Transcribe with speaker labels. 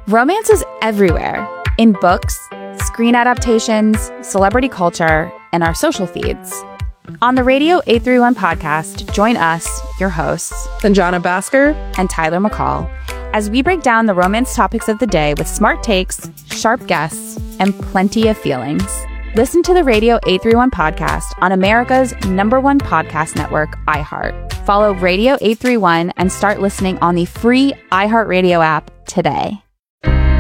Speaker 1: Romance is everywhere, in books, screen adaptations, celebrity culture, and our social feeds. On the Radio 831 podcast, join us, your hosts,
Speaker 2: Sanjana Bhaskar
Speaker 1: and Tyler McCall, as we break down the romance topics of the day with smart takes, sharp guests, and plenty of feelings. Listen to the Radio 831 podcast on America's #1 podcast network, iHeart. Follow Radio 831 and start listening on the free iHeartRadio app today.